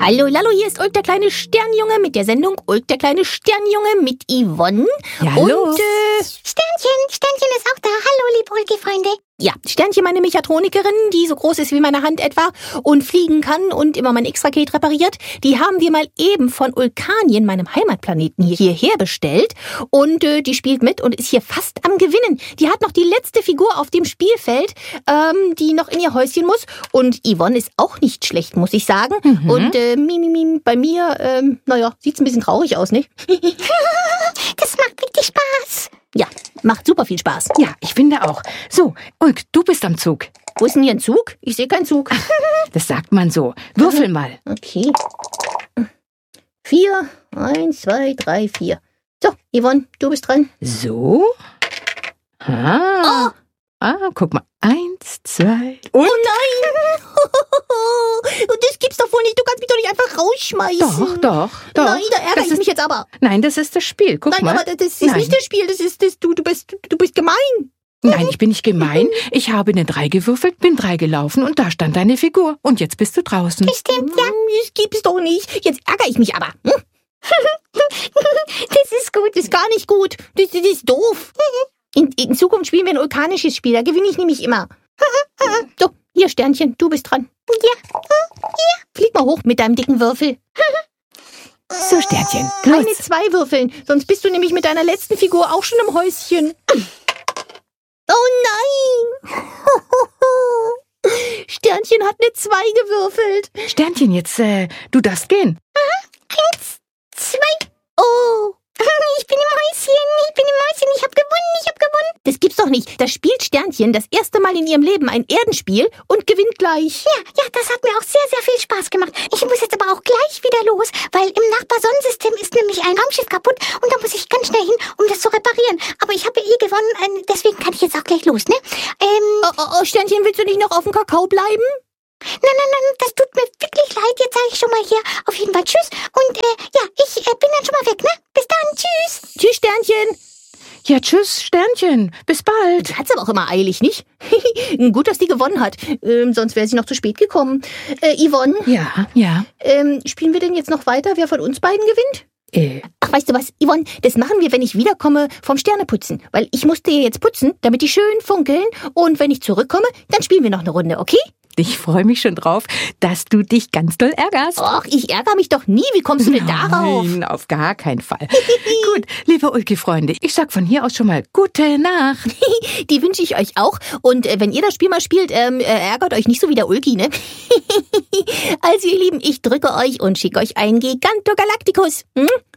Hallo, Lallo, hier ist Ulk, der kleine Sternjunge mit der Sendung Ulk, der kleine Sternjunge mit Yvonne. Ja, hallo. Und, Sternchen ist auch da. Hallo, liebe Ulki-Freunde. ja, Sternchen, meine Mechatronikerin, die so groß ist wie meine Hand etwa und fliegen kann und immer mein X-Raket repariert, die haben wir mal eben von Ulkanien, meinem Heimatplaneten, hierher bestellt. Und die spielt mit und ist hier fast am Gewinnen. Die hat noch die letzte Figur auf dem Spielfeld, die noch in ihr Häuschen muss. Und Yvonne ist auch nicht schlecht, muss ich sagen. Mhm. Und bei mir, sieht's ein bisschen traurig aus, ne? Das macht richtig Spaß. Ja, macht super viel Spaß. Ja, ich finde auch. So, Ulk, du bist am Zug. Wo ist denn hier ein Zug? Ich sehe keinen Zug. Das sagt man so. Würfel mal. Okay. 4, 1, 2, 3, 4. So, Yvonne, du bist dran. So. Guck mal. 1, 2. Oh nein! Das gibt's doch wohl nicht. Du kannst mich doch nicht einfach rausschmeißen. Doch. Nein, da ärgere Das ich ist- mich jetzt aber. Nein, das ist das Spiel. Guck Nein, mal. aber das ist Nein. nicht das Spiel. Du bist gemein. Nein, ich bin nicht gemein. Ich habe eine 3 gewürfelt, bin 3 gelaufen und da stand deine Figur. Und jetzt bist du draußen. Stimmt, ja. Das gibt's doch nicht. Jetzt ärgere ich mich aber. Das ist gut. Das ist gar nicht gut. Das ist doof. In Zukunft spielen wir ein vulkanisches Spiel. Da gewinne ich nämlich immer. So, hier, Sternchen, du bist dran. Ja. Flieg mal hoch mit deinem dicken Würfel. So, Sternchen. Keine Los. 2 Würfeln, sonst bist du nämlich mit deiner letzten Figur auch schon im Häuschen. Oh nein! Sternchen hat eine 2 gewürfelt. Sternchen, jetzt, du darfst gehen. 1, 2. Oh, Ich bin im Häuschen. Ich hab gewonnen. das gibt's doch nicht. Da spielt Sternchen das erste Mal in ihrem Leben ein Erdenspiel und gewinnt gleich. Ja, das hat mir auch sehr, sehr viel Spaß gemacht. Ich muss jetzt aber auch gleich wieder los, weil im Nachbarsonnensystem ist nämlich ein Raumschiff kaputt und da muss ich ganz schnell hin, um das zu reparieren. Aber ich habe ja gewonnen, deswegen kann ich jetzt auch gleich los, ne? Oh, Sternchen, willst du nicht noch auf dem Kakao bleiben? Nein, das tut mir wirklich leid. Jetzt sage ich schon mal hier auf jeden Fall Tschüss. Und ich bin dann schon mal weg, ne? Bis dann, Tschüss. Tschüss, Sternchen. Ja, tschüss, Sternchen. Bis bald. Die hat's aber auch immer eilig, nicht? Gut, dass die gewonnen hat. Sonst wäre sie noch zu spät gekommen. Yvonne, Ja. spielen wir denn jetzt noch weiter, wer von uns beiden gewinnt? Ach, weißt du was, Yvonne, das machen wir, wenn ich wiederkomme vom Sterneputzen. Weil ich musste ja jetzt putzen, damit die schön funkeln. Und wenn ich zurückkomme, dann spielen wir noch eine Runde, okay? Ich freue mich schon drauf, dass du dich ganz doll ärgerst. Och, ich ärgere mich doch nie. Wie kommst du denn darauf? Nein, auf gar keinen Fall. Gut, liebe Ulki-Freunde, ich sag von hier aus schon mal gute Nacht. Die wünsche ich euch auch. Und wenn ihr das Spiel mal spielt, ärgert euch nicht so wie der Ulki, ne? Also ihr Lieben, ich drücke euch und schicke euch einen Gigantogalaktikus. Hm?